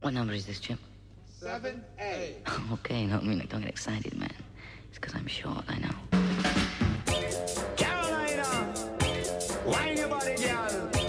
What number is this, Chip? 7A. Okay, don't get excited, man. It's because I'm short, I know. Carolina, wine your body, girl.